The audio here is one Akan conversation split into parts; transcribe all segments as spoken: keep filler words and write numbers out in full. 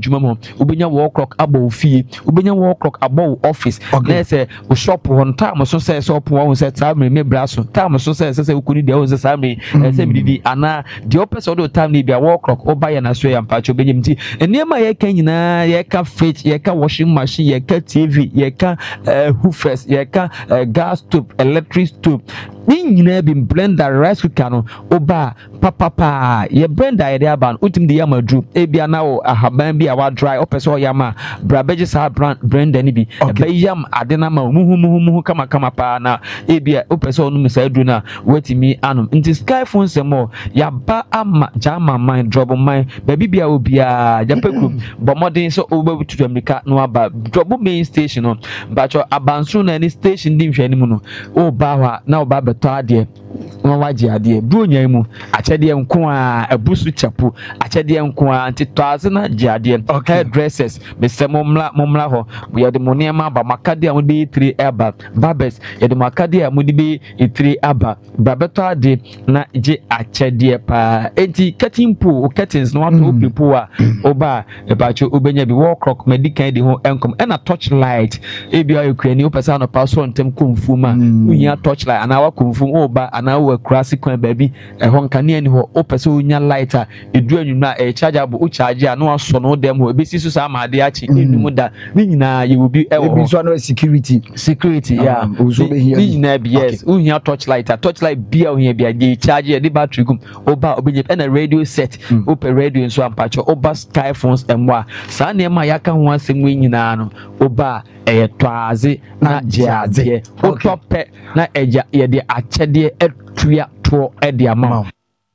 adwuma mu ubenya wall clock abo fie ubenya wall clock abo office na say o shop on time so say so po won say time me braso time so say say ukuni dia won say time say bididi ana the opposite of time ni bia wall clock oba ya na so ya mpacho benyim ti enema ye kan nyina ye ka fridge ye ka washing machine ye ka T V ye ka hoofers ye ka gas stove electric stove ni nyina bi blender rice cooker no oba papa pa ye blender ye dia ban utim de yama dru e bia na wo ahaban bi a wa dry opeso yama bra beje sa brand blender ni bi e ba yam ade na ma muhu muhu muhu kama kama pa na e bia opeso no misa dru na wetimi anum nti sky phone semo ya ba ama jama mind drop mind baby bia obia japeku bomodin so oba tutu america no aba drop main station no bacho abansu na ni station di hwani mu no oba wa na oba beto ade no waje ade duonya mu achede nko a abusu chapu achede nko a anti twaze na je ade hair dressers mesem momla momla ho ye de monema ba makade a mudi three aba barbers ye de makade a mudi be three aba babeto ade na je achede pa enti cutting pool curtains no wato people a oba e bacho obenya bi wall clock medical de ho enkom na torchlight e bia ekrani opesa no paso ntem kumfu ma unya torchlight ana wa kumfu oba ana wa krasi kwan baby e ho nkane ani ho opesa unya lighter edu anwuma e chargeable u charge a no aso no dem ho ebisi so sa ma de achi enum da ni nyina ye obi e wo so no security security yeah ni nyina bi yes unya torchlight torchlight bia unya bia de charge de battery gum oba obenye na radio set open radio nso ampacho oba sky phones emwa sa na ma yaka ho asem nyina no oba eye twaze na jiade otope na eja ye de achede etua to e de ama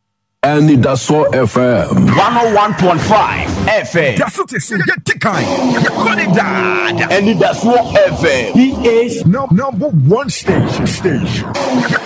and that's so F M one oh one point five F M. That's what it's get tikai. And that's what F M. He is no, number one station station.